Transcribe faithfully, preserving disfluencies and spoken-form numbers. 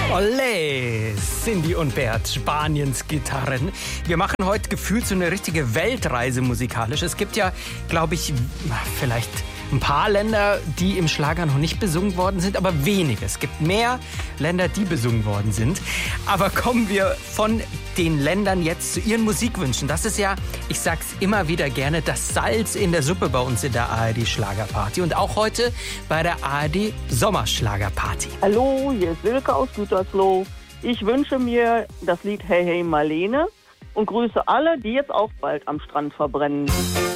Olé, Cindy und Bert, Spaniens Gitarren. Wir machen heute gefühlt so eine richtige Weltreise musikalisch. Es gibt ja, glaube ich, vielleicht ein paar Länder, die im Schlager noch nicht besungen worden sind, aber wenige. Es gibt mehr Länder, die besungen worden sind. Aber kommen wir von den Ländern jetzt zu ihren Musikwünschen. Das ist ja, ich sag's immer wieder gerne, das Salz in der Suppe bei uns in der A R D Schlagerparty. Und auch heute bei der A R D Sommerschlagerparty. Hallo, hier ist Wilke aus Gütersloh. Ich wünsche mir das Lied Hey Hey Marlene und grüße alle, die jetzt auch bald am Strand verbrennen.